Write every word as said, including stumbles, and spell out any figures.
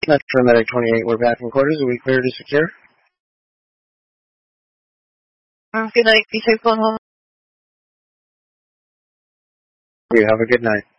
Metro Medic twenty-eight, we're back in quarters. Are we clear to secure? Um, good night. Be safe going home. You have a good night.